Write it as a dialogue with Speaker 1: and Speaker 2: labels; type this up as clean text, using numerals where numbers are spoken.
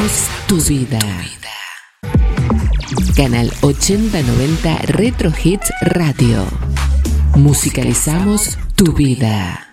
Speaker 1: tu vida. Canal 8090 Retro Hits Radio. Musicalizamos tu vida.